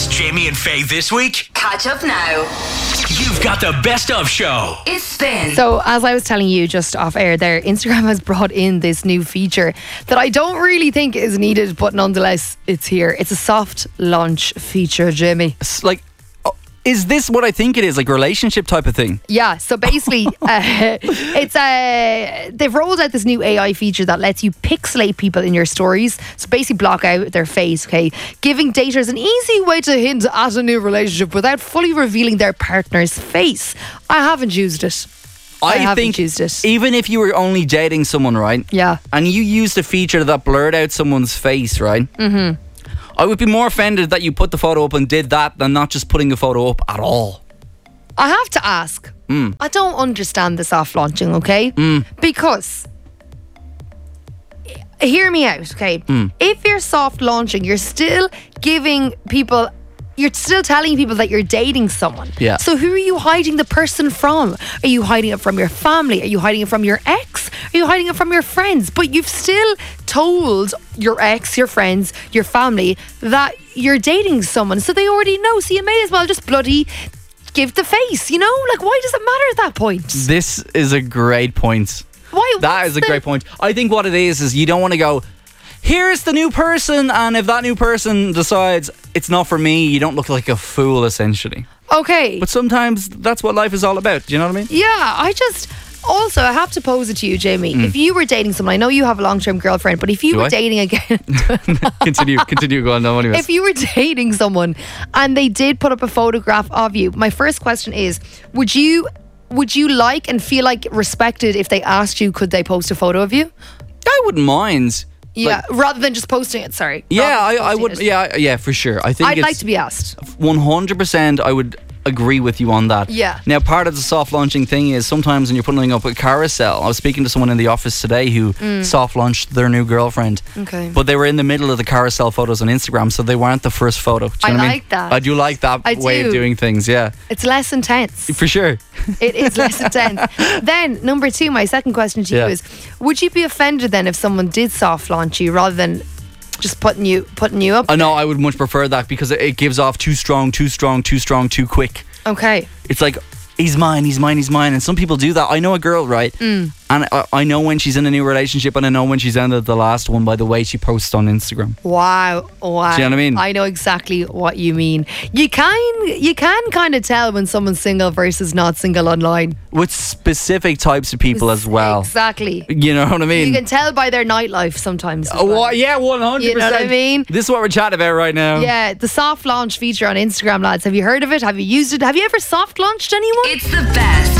missed Jamie and Faye this week? Catch up now. You've got the best of show. It's Spin. So, as I was telling you just off air there, Instagram has brought in this new feature that I don't really think is needed, but nonetheless, it's here. It's a soft launch feature, Jamie. It's like, is this what I think it is? Like a relationship type of thing? Yeah, so basically, they've rolled out this new AI feature that lets you pixelate people in your stories. So basically block out their face, okay? Giving daters an easy way to hint at a new relationship without fully revealing their partner's face. I haven't used it. I haven't think used it. Even if you were only dating someone, right? Yeah. And you used a feature that blurred out someone's face, right? Mm-hmm. I would be more offended that you put the photo up and did that than not just putting the photo up at all. I have to ask. I don't understand the soft launching, okay? Because, hear me out, okay? If you're soft launching, you're still giving people, you're still telling people that you're dating someone. Yeah. So who are you hiding the person from? Are you hiding it from your family? Are you hiding it from your ex? Are you hiding it from your friends? But you've still told your ex, your friends, your family that you're dating someone. So they already know. So you may as well just bloody give the face, you know? Like, why does it matter at that point? This is a great point. Why? That is a great point. I think what it is you don't want to go, here's the new person, and if that new person decides it's not for me, you don't look like a fool, essentially. Okay. But sometimes that's what life is all about. Do you know what I mean? Yeah, Also, I have to pose it to you, Jamie. If you were dating someone, I know you have a long-term girlfriend, but if you were dating again... Continue, go on. No, anyways. If you were dating someone and they did put up a photograph of you, my first question is, would you like and feel like respected if they asked you, could they post a photo of you? I wouldn't mind. Yeah, rather than just posting it, sorry. Yeah, I would. Yeah, for sure. I think I'd like to be asked. 100%. I would agree with you on that. Yeah. Now, part of the soft launching thing is sometimes when you're putting up a carousel. I was speaking to someone in the office today who soft launched their new girlfriend. Okay. But they were in the middle of the carousel photos on Instagram, so they weren't the first photo. Do you know what I mean? that. I do like that way of doing things. Yeah. It's less intense. For sure. It is less intense. Then, number two, my second question to you is, would you be offended then if someone did soft launch you rather than just putting you up? No, I would much prefer that because it gives off too strong, too quick. Okay. It's like, he's mine. And some people do that. I know a girl, right? And I know when she's in a new relationship, and I know when she's ended the last one by the way she posts on Instagram. Wow. Do you know what I mean? I know exactly what you mean. You can kind of tell when someone's single versus not single online. With specific types of people as well. Exactly. You know what I mean? You can tell by their nightlife sometimes. Yeah, 100%. You know what I mean? This is what we're chatting about right now. Yeah, the soft launch feature on Instagram, lads. Have you heard of it? Have you used it? Have you ever soft launched anyone? It's the best